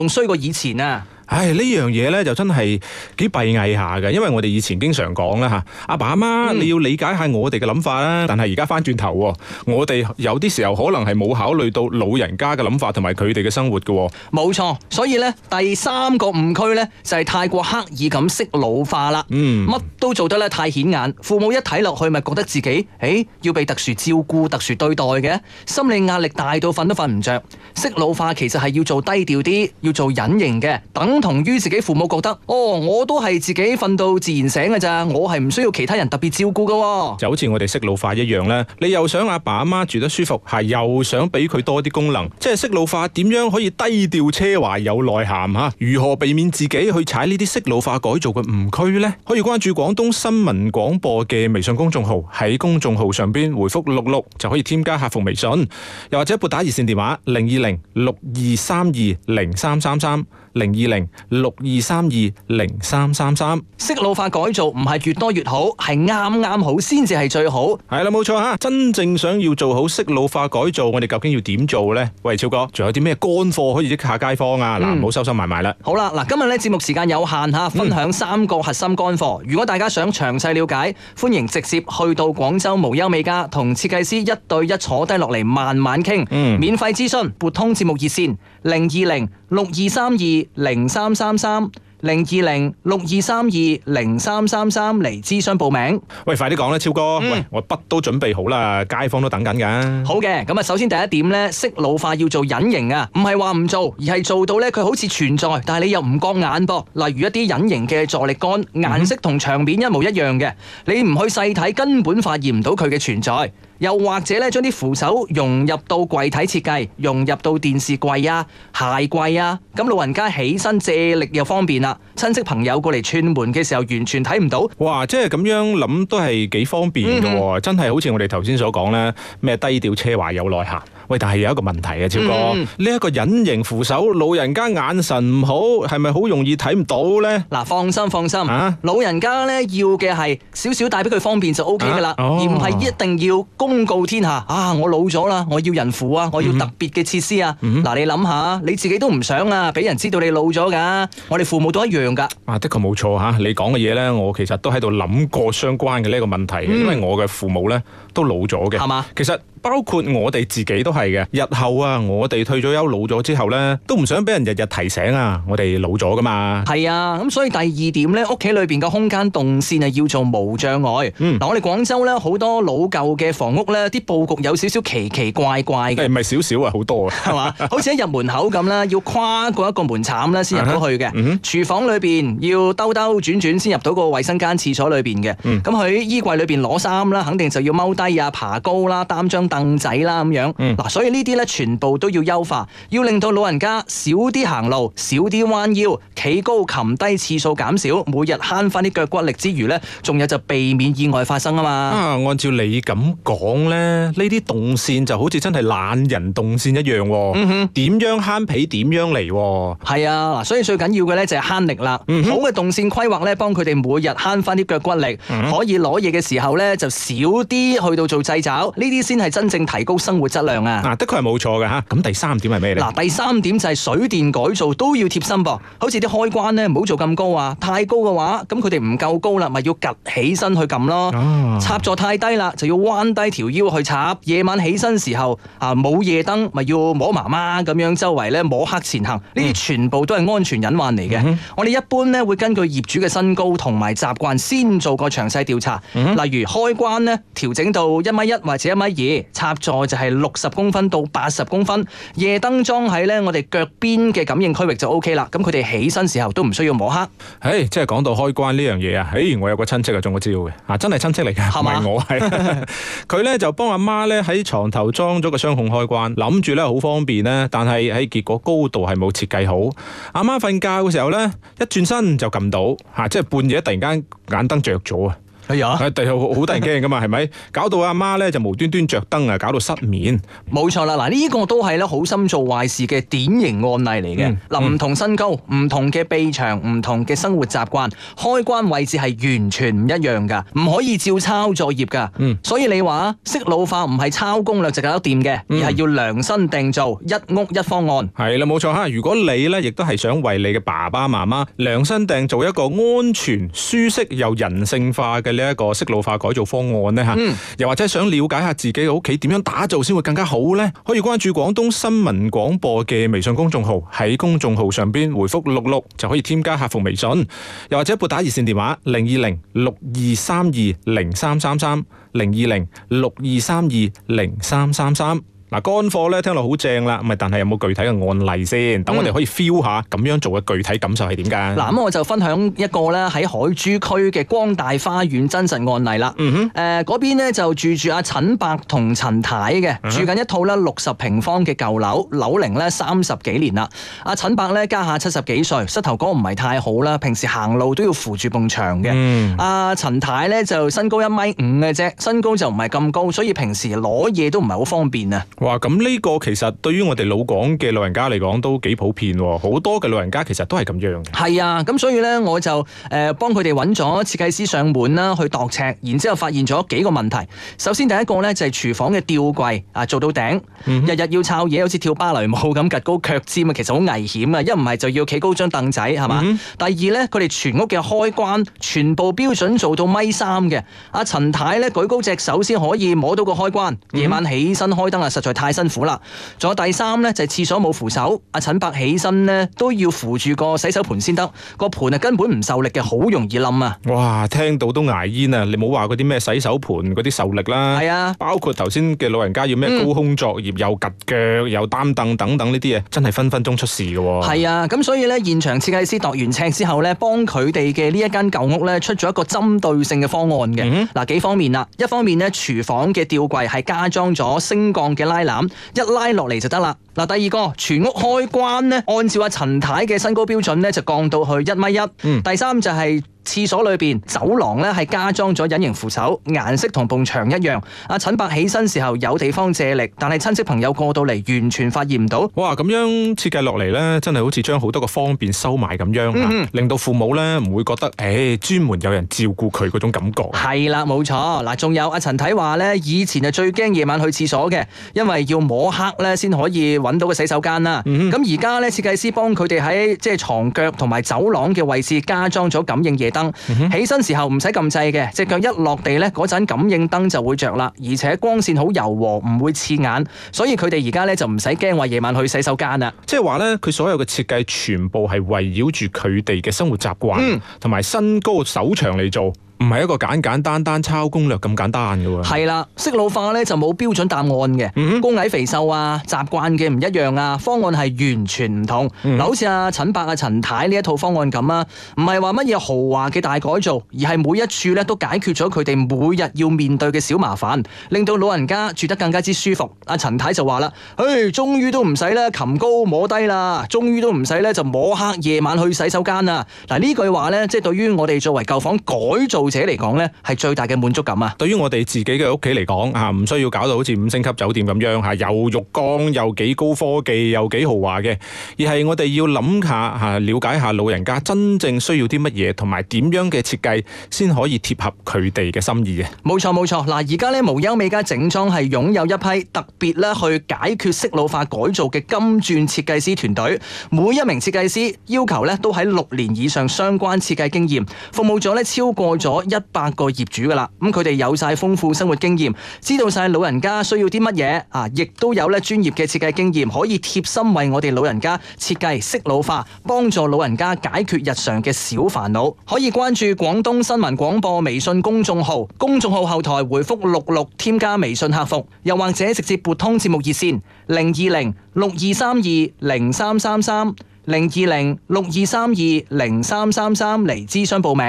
仲衰過以前啊！ 唉，呢樣嘢咧就真係幾閉翳下嘅，因為我哋以前經常講啦吓，阿爸阿媽你要理解下我哋嘅諗法啦。但係而家翻轉頭，我哋有啲時候可能係冇考慮到老人家嘅諗法同埋佢哋嘅生活嘅。 冇錯，所以咧第三個誤區咧就係太過刻意咁識老化啦。乜都做得咧太顯眼，父母一睇落去咪覺得自己要被特殊照顧、特殊對待嘅，心理壓力大到瞓都瞓唔着。識老化其實係要做低調啲，要做隱形嘅，同於自己父母覺得，我都係自己瞓到自然醒嘅咋，我係唔需要其他人特別照顧嘅。就好似我哋識老化一樣咧，你又想阿爸阿媽住得舒服，係又想俾佢多啲功能，即係識老化點樣可以低調奢華有內涵吓？如何避免自己去踩呢啲識老化改造嘅誤區呢？可以關注廣東新聞廣播嘅微信公眾號，喺公眾號上邊回覆66就可以添加客服微信，又或者撥打熱線電話020-6232-0333。020-6232-0333。 識老化改造唔係越多越好，係啱啱好先至係最好。 係啦，冇錯吓。真正想要做好識老化改造，我哋究竟要點做呢？喂，超哥，仲有啲咩乾貨可以益下街坊啊？嗱，唔好收收埋埋啦。 好啦，嗱，今日咧節目時間有限吓，分享3個核心乾貨。如果大家想詳細了解，歡迎直接去到廣州無憂美家，同設計師一對一坐低落嚟慢慢傾。免費諮詢，撥通節目熱線020-6232-0333。020-6232-0333嚟諮詢報名。 喂，快啲講啦，超哥。喂，我筆都準備好啦，街坊都等緊噶。 好嘅，咁啊，首先第一點咧，識老化要做隱形啊，唔係話唔做，而係做到咧佢好似存在，但係你又唔覺眼噃。例如一啲隱形嘅助力桿，顏色同牆面一模一樣嘅，你唔去細睇，根本發現唔到佢嘅存在。又或者咧，將啲扶手融入到櫃體設計，融入到電視櫃啊、鞋櫃啊，咁老人家起身借力又方便啦。親戚朋友過嚟串門嘅時候，完全睇唔到。 哇！即係咁樣諗都係幾方便嘅，真係好似我哋頭先所講咧，咩低調奢華有內涵。喂，但係有一個問題啊，超哥，呢一個隱形扶手，老人家眼神唔好，係咪好容易睇唔到呢？ 嗱，放心，老人家咧要嘅係少少帶俾佢方便就 OK 噶啦，而唔係一定要公告天下啊！我老咗啦，我要人扶啊，我要特別嘅設施啊。嗱，你諗下，你自己都唔想啊，俾人知道你老咗噶。我哋父母都一樣噶。 啊，的確冇錯吓，你講嘅嘢咧，我其實都喺度諗過相關嘅呢個問題，因為我嘅父母咧都老咗嘅，係嘛？其實包括我哋自己都係嘅。日後啊，我哋退咗休老咗之後咧，都唔想俾人日日提醒啊，我哋老咗噶嘛。 係啊，咁所以第二點咧，屋企裏邊嘅空間動線係要做無障礙。嗱，我哋廣州咧好多老舊嘅房屋咧，啲佈局有少少奇奇怪怪嘅。 唔係少少啊，好多啊， 係嘛？好似一入門口咁啦，要跨過一個門檻啦，先入到去嘅。廚房裏邊要兜兜轉轉先入到個衛生間廁所裏邊嘅。咁喺衣櫃裏邊攞衫啦，肯定就要踎低啊、爬高啦、擔張凳仔啦咁樣。嗱，所以呢啲咧全部都要優化，要令到老人家少啲行路，少啲彎腰，企高擒低次數減少，每日慳翻啲腳骨力之餘咧，仲有就避免意外發生啊嘛。 按照你咁講咧，呢啲動線就好似真係懶人動線一樣。點樣慳皮點樣嚟？ 係啊，嗱，所以最緊要嘅咧就係慳力啦。好嘅動線規劃咧，幫佢哋每日慳翻啲腳骨力，可以攞嘢嘅時候咧就少啲去到做掣肘，呢啲先係真正提高生活質量啊！ 的確係冇錯嘅吓。咁第三點係咩咧？ 嗱，第三點就係水電改造都要貼心噃，好似啲開關咧唔好做咁高啊，太高嘅話，咁佢哋唔夠高啦，咪要趌起身去撳咯。插座太低啦，就要彎低條腰去插。夜晚起身時候啊，冇夜燈，咪要摸媽媽咁樣周圍咧摸黑前行。呢啲全部都係安全隱患嚟嘅。我哋一般咧會根據業主嘅身高同埋習慣先做個詳細調查。例如開關咧調整到1.1米或者1.2米，插座就係60公分到80公分，夜燈裝喺咧我哋腳邊嘅感應區域就 OK 啦。咁佢哋起身時候都唔需要摸黑。 即係講到開關呢樣嘢啊，我有個親戚中咗招嘅，真係親戚嚟嘅，唔係我係。佢咧就幫阿媽咧喺床頭裝咗個雙控開關，諗住咧好方便咧，但係結果高度係冇設計好。阿媽瞓覺嘅時候咧，一轉身就撳到，即係半夜突然間眼燈着咗啊！ 係啊， 係好得人驚噶嘛，係咪？搞到阿媽咧就無端端着燈啊，搞到失眠。 冇錯啦，嗱呢個都係咧好心做壞事嘅典型案例嚟嘅。嗱唔同身高、唔同嘅臂長、唔同嘅生活習慣，開關位置係完全唔一樣噶，唔可以照抄作業噶。所以你話識老化唔係抄攻略就搞得掂嘅，而係要量身定做，一屋一方案。 係啦，冇錯吓。如果你咧亦都係想為你嘅爸爸媽媽量身訂做一個安全、舒適又人性化嘅呢一個識老化改造方案呢，又或者想了解下自己嘅屋企點樣打造先會更加好呢，可以關注廣東新聞廣播嘅微信公眾號，喺公眾號上邊回覆66就可以添加客服微信，又或者撥打熱線電話020-6232-0333 020-6232-0333。嗱，乾貨咧聽落好正啦，但係有冇具體嘅案例先？等我哋可以 feel 下咁樣做嘅具體感受係點㗎？ 嗱，咁我就分享一個咧喺海珠區嘅光大花園真實案例啦。嗰邊咧就住阿陳伯同陳太嘅，住緊一套咧60平方嘅舊樓，樓齡咧30幾年啦。阿陳伯咧家下70幾歲，膝頭哥唔係太好啦，平時行路都要扶住埲牆嘅。阿陳太咧就身高1.5米嘅啫，身高就唔係咁高，所以平時攞嘢都唔係好方便啊。 哇，咁呢個其實對於我哋老廣嘅老人家嚟講都幾普遍喎，好多嘅老人家其實都係咁樣嘅。係啊，咁所以咧我就幫佢哋揾咗設計師上門啦，去度尺，然之後發現咗幾個問題。首先第一個咧就係廚房嘅吊櫃啊，做到頂，日日要抄嘢，好似跳芭蕾舞咁趌高腳尖啊，其實好危險啊！一唔係就要企高張凳仔，係嘛？第二咧，佢哋全屋嘅開關全部標準做到1.3米嘅。阿陳太咧舉高隻手先可以摸到個開關，夜晚起身開燈啊，實在太辛苦啦。仲有第三咧就係廁所冇扶手，阿陳伯起身咧都要扶住個洗手盆先得，個盆啊根本唔受力嘅，好容易冧啊！ 哇，聽到都牙煙啊！你冇話嗰啲咩洗手盆嗰啲受力啦，係啊，包括頭先嘅老人家要咩高空作業，又趌腳又擔凳等等呢啲嘢，真係分分鐘出事嘅。 係啊，咁所以咧現場設計師度完尺之後咧，幫佢哋嘅呢一間舊屋咧出咗一個針對性嘅方案嘅。嗱，幾方面啦，一方面咧廚房嘅吊櫃係加裝咗升降嘅拉籃，一拉落嚟就得啦。嗱，第二個全屋開關咧，按照阿陳太嘅身高標準咧，就降到去1.1米。第三就係廁所裏邊走廊咧係加裝咗隱形扶手，顏色同埲牆一樣。阿陳伯起身時候有地方借力，但係親戚朋友過到嚟完全發現唔到。 哇，咁樣設計落嚟咧，真係好似將好多個方便收埋咁樣，令到父母咧唔會覺得專門有人照顧佢嗰種感覺。 係啦，冇錯。嗱，仲有阿陳太話咧，以前係最驚夜晚去廁所嘅，因為要摸黑咧先可以揾到個洗手間啦。咁而家咧設計師幫佢哋喺即係床腳同埋走廊嘅位置加裝咗感應夜燈，起身時候唔使撳掣嘅，隻腳一落地咧嗰陣感應燈就會着啦，而且光線好柔和，唔會刺眼，所以佢哋而家咧就唔使驚話夜晚去洗手間啦。 即係話咧，佢所有嘅設計全部係圍繞住佢哋嘅生活習慣同埋身高手長嚟做。唔係一個簡簡單單抄攻略咁簡單嘅喎。 係啦，識老化咧就冇標準答案嘅，高矮肥瘦啊，習慣嘅唔一樣啊，方案係完全唔同。嗱，好似阿陳伯、阿陳太呢一套方案咁啊，唔係話乜嘢豪華嘅大改造，而係每一處咧都解決咗佢哋每日要面對嘅小麻煩，令到老人家住得更加之舒服。阿陳太就話啦：終於都唔使咧擒高摸低啦，終於都唔使咧就摸黑夜晚去洗手間啦。嗱，呢句話咧，即係對於我哋作為舊房改造者嚟講咧，係最大嘅滿足感啊！ 對於我哋自己嘅屋企嚟講啊，唔需要搞到好似5星級酒店咁樣嚇，又浴缸又幾高科技又幾豪華嘅，而係我哋要諗下嚇，了解下老人家真正需要啲乜嘢，同埋點樣嘅設計先可以貼合佢哋嘅心意嘅。 冇錯冇錯，嗱，而家咧無憂美家整裝係擁有一批特別咧去解決識老化改造嘅金鑽設計師團隊，每一名設計師要求咧都喺6年以上相關設計經驗，服務咗咧超過咗100個業主噶啦，咁佢哋有晒豐富生活經驗，知道晒老人家需要啲乜嘢啊，亦都有咧專業嘅設計經驗，可以貼心為我哋老人家設計識老化，幫助老人家解決日常嘅小煩惱。可以關注廣東新聞廣播微信公眾號，公眾號後台回覆66添加微信客服，又或者直接撥通節目熱線020-6232-0333 020-6232-0333嚟諮詢報名。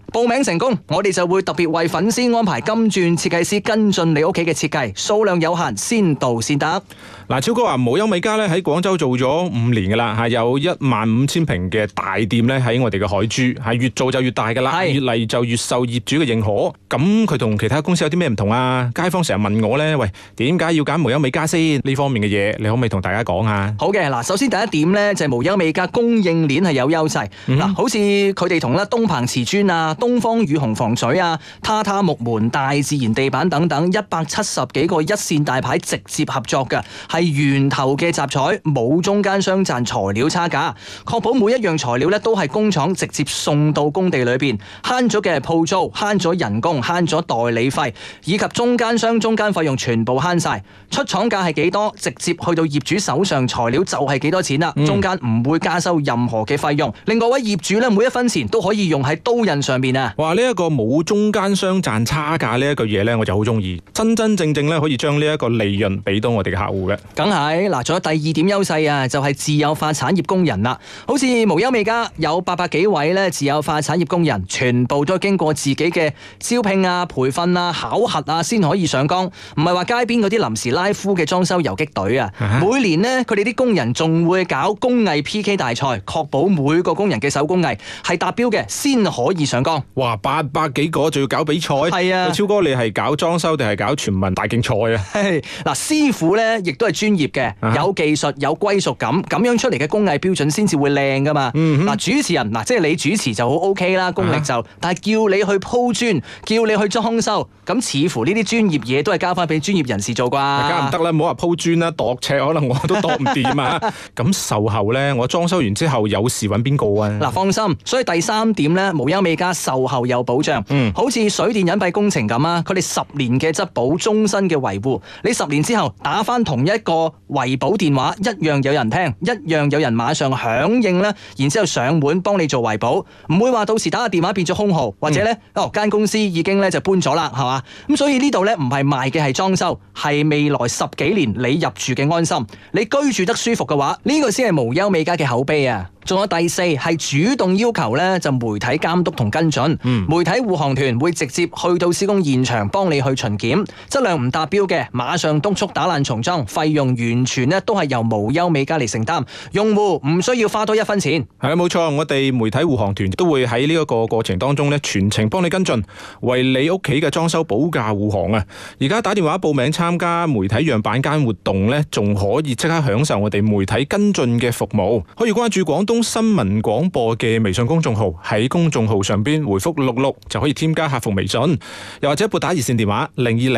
報名成功，我哋就會特別為粉絲安排金鑽設計師跟進你屋企嘅設計，數量有限，先到先得。 嗱，超哥話無憂美家咧喺廣州做咗5年噶啦，係有15000平嘅大店咧喺我哋嘅海珠，係越做就越大噶啦，越嚟就越受業主嘅認可。咁佢同其他公司有啲咩唔同啊？街坊成日問我咧，喂，點解要揀無憂美家先？呢方面嘅嘢，你可唔可以同大家講下？ 好嘅，嗱，首先第一點咧就係無憂美家供應鏈係有優勢。嗱，好似佢哋同咧東鵬瓷磚啊、東方雨虹防水啊、榻榻木門、大自然地板等等170幾個一線大牌直接合作嘅，係源頭嘅集採，冇中間商賺材料差價，確保每一樣材料咧都係工廠直接送到工地裏邊，慳咗嘅係鋪租，慳咗人工，慳咗代理費，以及中間商中間費用全部慳晒。出廠價係幾多，直接去到業主手上，材料就係幾多錢啦，中間唔會加收任何嘅費用，令各位業主咧每一分錢都可以用喺刀刃上面啊！ 哇！呢一個冇中間商賺差價呢一句嘢咧，我就好中意，真真正正咧可以將呢一個利潤俾到我哋嘅客戶嘅。 梗係嗱，仲有第二點優勢啊，就係自有化產業工人啦。好似無憂美家有800幾位咧自有化產業工人，全部都係經過自己嘅招聘啊、培訓啊、考核啊，先可以上崗，唔係話街邊嗰啲臨時拉夫嘅裝修游擊隊啊。每年呢，佢哋啲工人仲會搞工藝 PK 大賽，確保每個工人嘅手工藝係達標嘅，先可以上崗。 哇，800幾個仲要搞比賽？ 係啊， 超哥你係搞裝修定係搞全民大競賽啊？ 嗱，師傅咧亦都係專業嘅，有技術有歸屬感，咁樣出嚟嘅工藝標準先至會靚噶嘛。嗱，主持人嗱，即係你主持就好 OK 啦，功力就，但係叫你去鋪磚，叫你去裝修，咁似乎呢啲專業嘢都係交翻俾專業人士做啩。 梗唔得啦，唔好話鋪磚啦，度尺可能我都度唔掂啊。咁售後咧，我裝修完之後有事揾邊個啊？ 嗱，放心，所以第3點咧，無憂美家售後有保障，好似水電隱蔽工程咁啊，佢哋10年嘅質保，終身嘅維護，你10年之後打翻同一個維保電話，一樣有人聽，一樣有人馬上響應啦，然之後上門幫你做維保，唔會話到時打個電話變咗空號，或者咧間公司已經咧就搬咗啦，係嘛？咁所以呢度咧唔係賣嘅係裝修，係未來10幾年你入住嘅安心，你居住得舒服嘅話，呢個先係無憂美家嘅口碑啊！仲有第4係主動要求咧，就媒體監督同跟進，媒體護航團會直接去到施工現場幫你去巡檢，質量唔達標嘅馬上督促打爛重裝，費用完全咧都係由無憂美家嚟承擔，用戶唔需要花多1分錢。 係啊，冇錯，我哋媒體護航團都會喺呢一個過程當中咧全程幫你跟進，為你屋企嘅裝修保駕護航啊！而家打電話報名參加媒體樣板間活動咧，仲可以即刻享受我哋媒體跟進嘅服務，可以關注廣東新聞廣播嘅微信公眾號，喺公眾號上邊回覆66就可以添加客服微信，又或者撥打熱線電話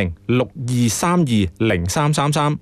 02062320333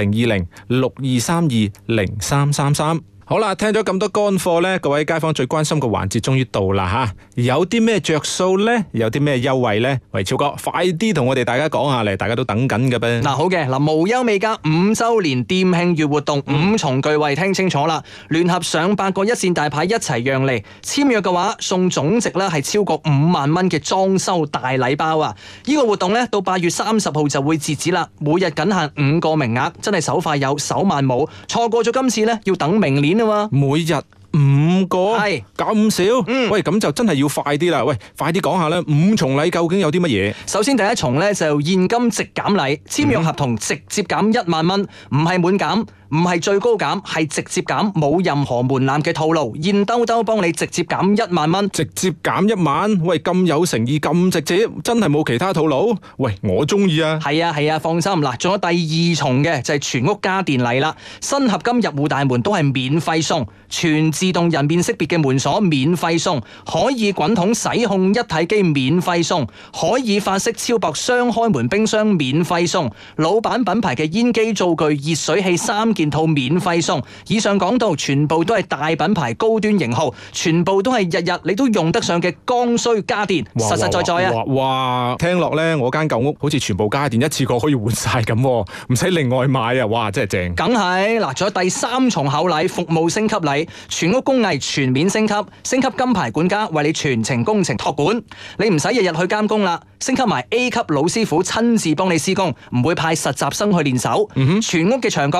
02062320333。好啦，聽咗咁多乾貨呢，各位街坊最關心嘅環節終於到啦吓，有啲咩着數呢？有啲咩優惠呢？喂，超哥，快啲同我哋大家講下嚟，大家都等緊嘅噃。 嗱，好嘅，嗱，無憂美家5周年店慶月活動5重巨惠，聽清楚啦！聯合上百個一線大牌一齊讓利，簽約嘅話送總值咧係超過5萬蚊嘅裝修大禮包啊！呢個活動咧到8月30號就會截止啦，每日僅限5個名額，真係手快有手慢冇，錯過咗今次咧要等明年。 每日5個係咁少，喂，咁就真係要快啲啦！喂，快啲講下咧，5重禮究竟有啲乜嘢？ 首先第一重咧就現金直減禮，簽約合同直接減1萬蚊，唔係滿減。唔係最高減，係直接減，冇任何門檻嘅套路，現兜兜幫你直接減1萬蚊， 直接減1萬，喂，咁有誠意，咁直接，真係冇其他套路，喂，我中意啊！ 係啊，放心嗱，仲有第2重嘅就係全屋家電禮啦，新合金入戶大門都係免費送，全自動人面識別嘅門鎖免費送，可以滾筒洗控一體機免費送，可以法式超薄雙開門冰箱免費送，老闆品牌嘅煙機灶具熱水器3件套免費送，以上講到全部都係大品牌高端型號，全部都係日日你都用得上嘅剛需家電，實實在在啊！ 哇，聽落呢，我間舊屋好似全部家電一次過可以換晒咁，唔使另外買啊！哇，真係正！ 梗係嗱，仲有第3重厚禮，服務升級禮，全屋工藝全面升級，升級金牌管家為你全程工程託管，你唔使日日去監工啦，升級埋 A 級老師傅親自幫你施工，唔會派實習生去練手，全屋嘅牆角升級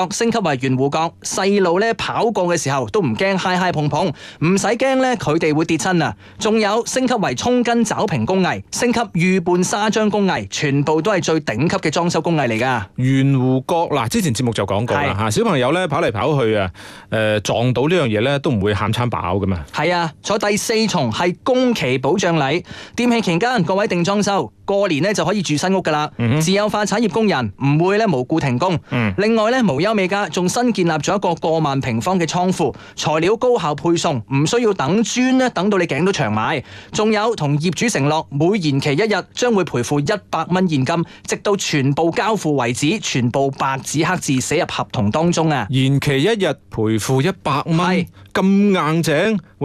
為圓弧角，細路咧跑過嘅時候都唔驚揩揩碰碰，唔使驚咧佢哋會跌親啊！仲有升級為葱根爪屏工藝，升級預拌砂漿工藝，全部都係最頂級嘅裝修工藝嚟噶。 圓弧角嗱，之前節目就講過啦嚇，小朋友咧跑嚟跑去啊，撞到呢樣嘢咧都唔會喊餐飽噶嘛。 係啊，坐第4重係工期保障禮，店慶期間各位定裝修，過年咧就可以住新屋噶啦。自有化產業工人唔會咧無故停工。另外咧無憂美家仲新建立咗一個過萬平方嘅倉庫，材料高效配送，唔需要等磚咧等到你頸都長埋。仲有同業主承諾每延期1日將會賠付100蚊現金，直到全部交付為止，全部白紙黑字寫入合同當中啊！ 延期1日賠付100蚊，咁硬淨。